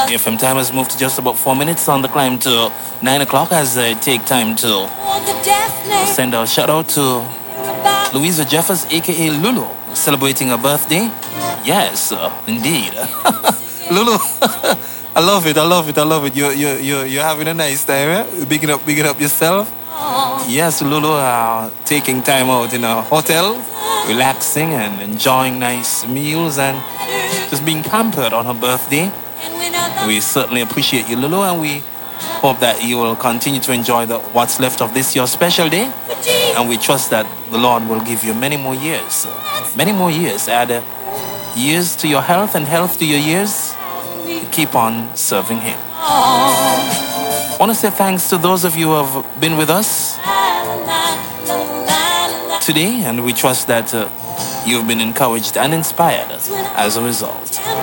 FM time has moved to just about 4 minutes on the climb to 9 o'clock as I take time to send a shout out to Louisa Jeffers, aka Lulu, celebrating her birthday. Yes, indeed. Lulu, I love it. You're having a nice time, eh? Bigging up yourself. Yes, Lulu, taking time out in a hotel, relaxing and enjoying nice meals and just being pampered on her birthday. We certainly appreciate you, Lulu, and we hope that you will continue to enjoy what's left of this your special day. And we trust that the Lord will give you many more years. Many more years. Add years to your health and health to your years. Keep on serving Him. I want to say thanks to those of you who have been with us today, and we trust that you've been encouraged and inspired as a result.